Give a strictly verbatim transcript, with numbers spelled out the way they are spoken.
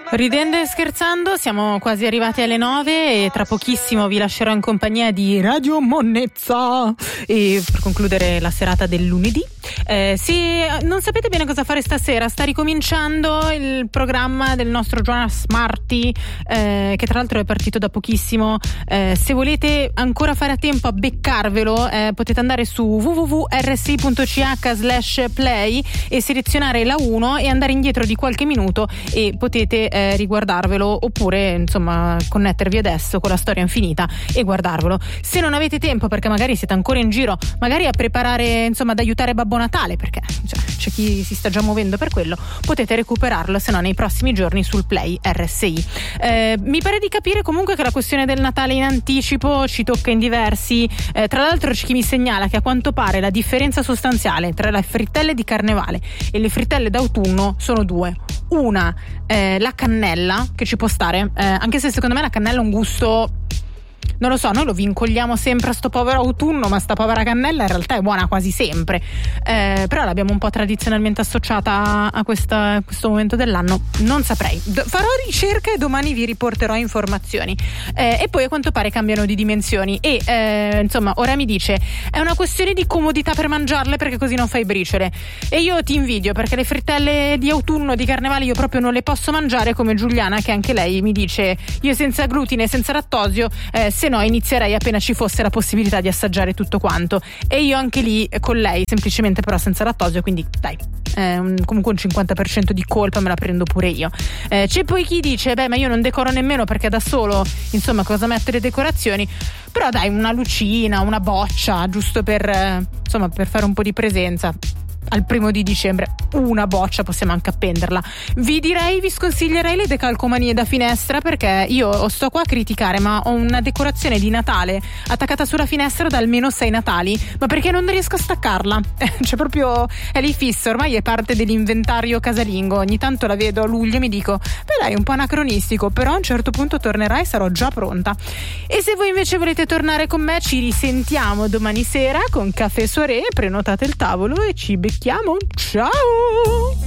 Ridendo e scherzando, siamo quasi arrivati alle nove e tra pochissimo vi lascerò in compagnia di Radio Monnezza e per concludere la serata del lunedì. Eh, se non sapete bene cosa fare stasera, sta ricominciando il programma del nostro Jonas Marti, eh, che tra l'altro è partito da pochissimo. Eh, se volete ancora fare a tempo a beccarvelo, eh, potete andare su w w w punto r s i punto c h slash play e selezionare la uno e andare indietro di qualche minuto e potete eh, riguardarvelo, oppure insomma connettervi adesso con la storia infinita e guardarvelo. Se non avete tempo, perché magari siete ancora in giro, magari a preparare, insomma ad aiutare Babbo Natale, perché cioè, c'è chi si sta già muovendo per quello, potete recuperarlo se no nei prossimi giorni sul Play R S I. Eh, mi pare di capire comunque che la questione del Natale in anticipo ci tocca in diversi. Eh, tra l'altro c'è chi mi segnala che a quanto pare la differenza sostanziale tra le frittelle di Carnevale e le frittelle d'autunno sono due. Una, eh, la cannella, che ci può stare, eh, anche se secondo me la cannella ha un gusto, non lo so, noi lo vincoliamo sempre a sto povero autunno, ma sta povera cannella in realtà è buona quasi sempre, eh, però l'abbiamo un po' tradizionalmente associata a, questa, a questo momento dell'anno. Non saprei, Do- farò ricerca e domani vi riporterò informazioni. Eh, e poi a quanto pare cambiano di dimensioni e eh, insomma ora mi dice è una questione di comodità per mangiarle, perché così non fai briciole, e io ti invidio, perché le frittelle di autunno di Carnevale io proprio non le posso mangiare, come Giuliana, che anche lei mi dice io senza glutine, senza lattosio, eh, se no inizierei appena ci fosse la possibilità di assaggiare tutto quanto, e io anche lì con lei semplicemente, però senza lattosio, quindi dai, eh, un, comunque un cinquanta per cento di colpa me la prendo pure io. Eh, c'è poi chi dice beh, ma io non decoro nemmeno perché da solo insomma cosa mettere le decorazioni, però dai, una lucina, una boccia, giusto per eh, insomma per fare un po' di presenza. Al primo di dicembre una boccia possiamo anche appenderla. Vi direi, vi sconsiglierei le decalcomanie da finestra, perché io sto qua a criticare, ma ho una decorazione di Natale attaccata sulla finestra da almeno sei Natali, ma perché non riesco a staccarla. Cioè proprio è lì fissa, ormai è parte dell'inventario casalingo. Ogni tanto la vedo a luglio e mi dico beh dai, un po' anacronistico, però a un certo punto tornerà e sarò già pronta. E se voi invece volete tornare con me, ci risentiamo domani sera con Caffè Soirée, prenotate il tavolo e ci becchiamo. Ciao!